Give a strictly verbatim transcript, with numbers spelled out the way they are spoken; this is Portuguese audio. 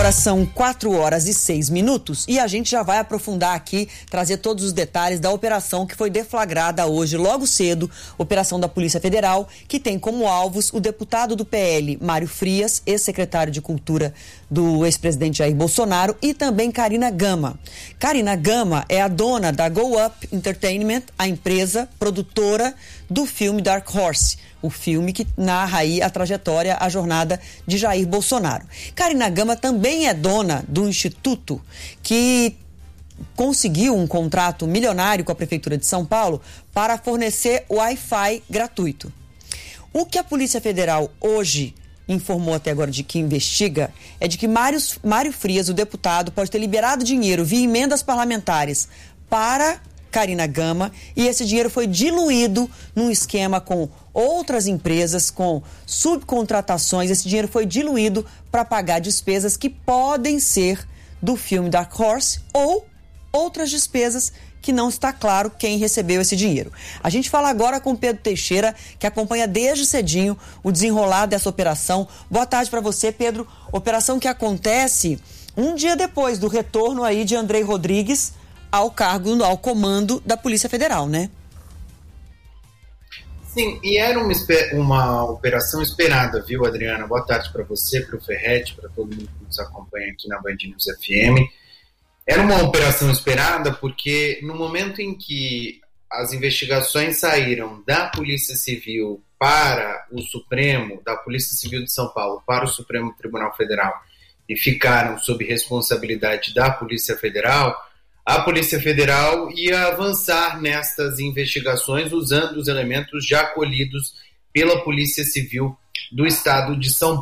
Agora são quatro horas e seis minutos e a gente já vai aprofundar aqui, trazer todos os detalhes da operação que foi deflagrada hoje, logo cedo, operação da Polícia Federal, que tem como alvos o deputado do P L, Mário Frias, ex-secretário de Cultura do ex-presidente Jair Bolsonaro, e também Karina Gama. Karina Gama é a dona da Go Up Entertainment, a empresa produtora do filme Dark Horse, o filme que narra aí a trajetória, a jornada de Jair Bolsonaro. Karina Gama também é dona do instituto que conseguiu um contrato milionário com a Prefeitura de São Paulo para fornecer Wi-Fi gratuito. O que a Polícia Federal hoje informou até agora de que investiga é de que Mário, Mário Frias, o deputado, pode ter liberado dinheiro via emendas parlamentares para Karina Gama, e esse dinheiro foi diluído num esquema com outras empresas, com subcontratações. Esse dinheiro foi diluído para pagar despesas que podem ser do filme Dark Horse ou outras despesas que não está claro quem recebeu esse dinheiro. A gente fala agora com Pedro Teixeira, que acompanha desde cedinho o desenrolar dessa operação. Boa tarde para você, Pedro. Operação que acontece um dia depois do retorno aí de Andrei Rodrigues ao cargo, ao comando da Polícia Federal, né? Sim, e era uma, uma operação esperada, viu, Adriana? Boa tarde para você, para o Ferretti, para todo mundo que nos acompanha aqui na Band News F M. Era uma operação esperada porque no momento em que as investigações saíram da Polícia Civil para o Supremo, da Polícia Civil de São Paulo para o Supremo Tribunal Federal, e ficaram sob responsabilidade da Polícia Federal, a Polícia Federal ia avançar nestas investigações usando os elementos já colhidos pela Polícia Civil do Estado de São Paulo.